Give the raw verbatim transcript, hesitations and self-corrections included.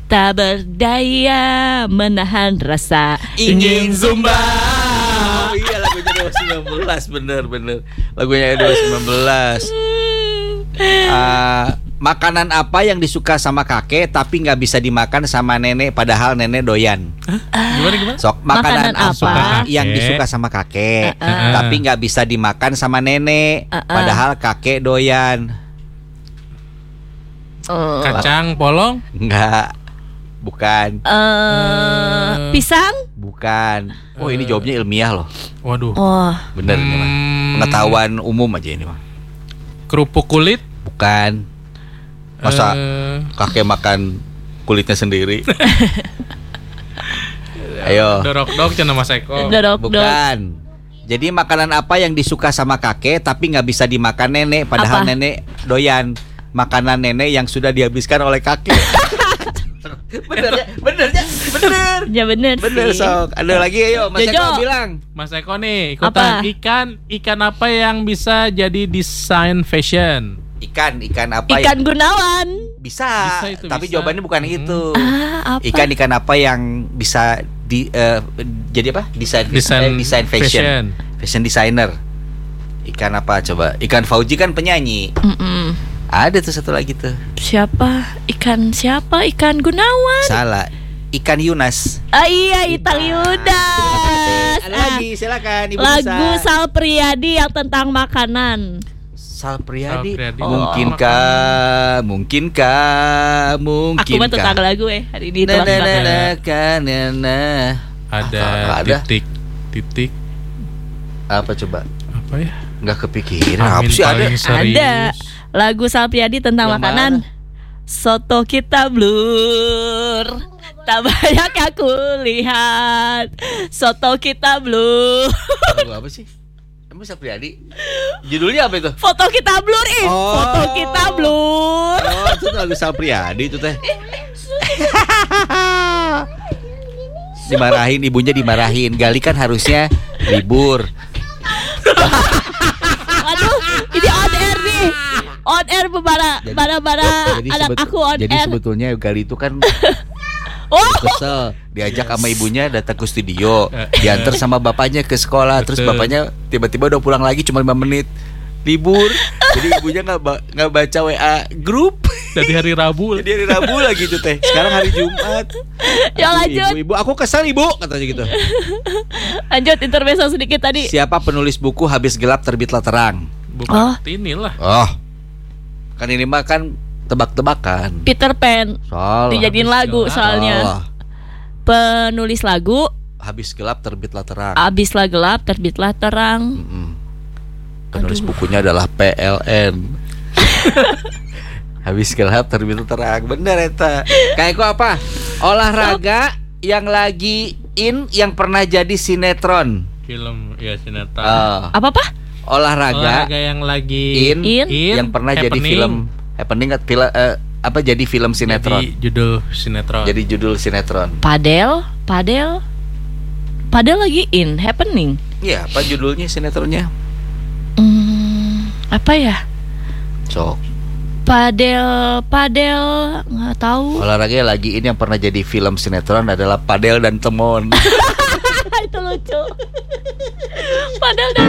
Tak berdaya menahan rasa ingin zumba. Oh iya, lagunya dua ribu sembilan belas. Bener bener lagunya dua ribu sembilan belas. uh, Makanan apa yang disuka sama kakek tapi gak bisa dimakan sama nenek padahal nenek doyan? Hah? Gimana gimana? Sok, makanan, Makanan apa, apa yang disuka sama kakek uh-uh. tapi gak bisa dimakan sama nenek uh-uh. padahal kakek doyan? uh, Kacang polong? Enggak. Bukan. uh, Uh. Pisang? Bukan. Oh, ini jawabnya ilmiah loh. Waduh. Oh, Bener ini mah. Hmm. Pengetahuan umum aja ini mah. Kerupuk kulit? Bukan. Masa Eh, kakek makan kulitnya sendiri? Ayo. Dorok-dok cenah Mas Eko. dodok-dok. Bukan. Jadi makanan apa yang disuka sama kakek tapi nggak bisa dimakan nenek padahal Apa? nenek doyan? Makanan nenek yang sudah dihabiskan oleh kakek. Bener ya? Bener ya? Bener. Ya bener, Bener sih. sok. Ada lagi ayo Mas Jojo. Eko bilang. Mas Eko nih ikutan. Apa? Ikan ikan apa yang bisa jadi desain fashion? Ikan, ikan apa Ikan yang Gunawan. bisa, Bisa itu, tapi bisa. jawabannya bukan Hmm. itu. Ah, apa? Ikan-ikan apa yang bisa di eh, jadi apa? Desain Desain eh, desain fashion. fashion. Fashion designer. Ikan apa coba? Ikan Fauji kan penyanyi. Mm-mm. Ada tuh satu lagi tuh. Siapa? Ikan siapa? Ikan Gunawan. Salah. Ikan Yunas. Ah iya, Itang Yudas. Ada Ah, lagi, silakan Ibu lagu Nisa. Sal Priadi yang tentang makanan. Sal Priadi. Sal Priadi. Mungkinkah, mungkinkah, mungkinkah. Aku mah tetangga lagu eh hari ini Na, telah na, na, banget. na, ka, na, na. Ada Apa, ada? titik titik Apa coba? apa ya? Nggak kepikiran. Apa Amin sih ada? paling serius. Ada lagu Sal Priadi tentang Yang makanan. mana? Soto kita blur, tak banyak aku lihat. Soto kita blur. Lagu apa sih? Emang Sal Priadi? Judulnya apa itu? Foto kita blur ih. Oh. Foto kita blur. Oh, itu tuh lagu Sal Priadi itu teh. Dimarahin, ibunya dimarahin. Gali kan harusnya libur. Aduh, ini on air nih. On air bara Jadi- bara bara Jadi anak sebet- aku on Jadi air. sebetulnya Gali itu kan Oh, kesel, diajak sama ibunya datang ke studio, diantar sama bapaknya ke sekolah, terus Betul. bapaknya tiba-tiba udah pulang lagi cuma lima menit libur, jadi ibunya nggak ba- nggak baca W A grup. Dari hari Rabu. Jadi hari Rabu lagi tuh teh, sekarang hari Jumat. ya Aduh, lanjut. ibu, ibu, aku kesel ibu katanya gitu. Lanjut intermezzo sedikit tadi. Siapa penulis buku Habis Gelap Terbitlah Terang? Bukan Oh. inilah. Oh, kan ini mah kan tebak-tebakan. Peter Pan Salah. dijadiin Habis lagu gelap. soalnya. Salah. Penulis lagu Habis Gelap Terbitlah Terang. abislah gelap terbitlah terang. Mm-mm. Penulis bukunya adalah P L N. Habis Gelap Terbitlah Terang. Bener eta. Kayak kok apa? Olahraga yang lagi in yang pernah jadi sinetron. Film ya sinetron. Oh, Apa apa? olahraga, Olahraga yang lagi in, In. yang pernah jadi happening. film happening at- pila- eh, apa jadi film sinetron. Jadi judul sinetron. Jadi judul sinetron. Padel, padel, padel lagi in happening. Iya, apa judulnya sinetronnya? Hmm, apa ya? Sok. Padel, padel, nggak tahu. Olahraga yang lagi ini yang pernah jadi film sinetron adalah Padel dan Temon. Itu lucu. Padel dan